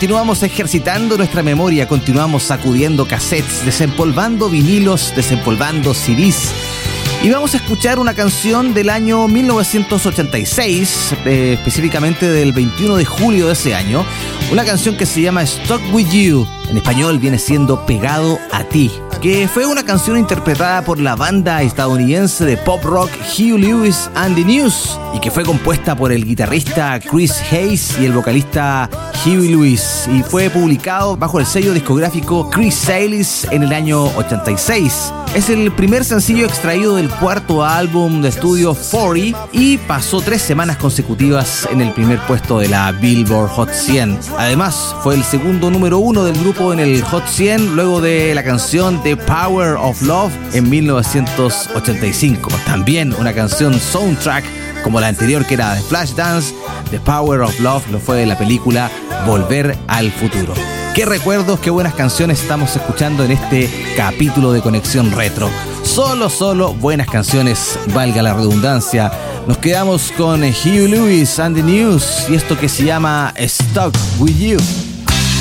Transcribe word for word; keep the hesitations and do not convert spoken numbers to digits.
continuamos ejercitando nuestra memoria, continuamos sacudiendo cassettes, desempolvando vinilos, desempolvando C Ds. Y vamos a escuchar una canción del año mil novecientos ochenta y seis, eh, específicamente del veintiuno de julio de ese año. Una canción que se llama Stuck With You. En español viene siendo Pegado a Ti, que fue una canción interpretada por la banda estadounidense de pop rock Huey Lewis and the News y que fue compuesta por el guitarrista Chris Hayes y el vocalista Huey Lewis, y fue publicado bajo el sello discográfico Chrysalis en el año ochenta y seis. Es el primer sencillo extraído del cuarto álbum de estudio cuarenta y pasó tres semanas consecutivas en el primer puesto de la Billboard Hot cien. Además, fue el segundo número uno del grupo en el Hot cien luego de la canción The Power of Love en mil novecientos ochenta y cinco. También una canción soundtrack como la anterior, que era de Flashdance. The Power of Love lo fue de la película Volver al Futuro. Qué recuerdos, qué buenas canciones estamos escuchando en este capítulo de Conexión Retro. Solo, solo buenas canciones, valga la redundancia. Nos quedamos con Huey Lewis and the News y esto que se llama Stuck With You.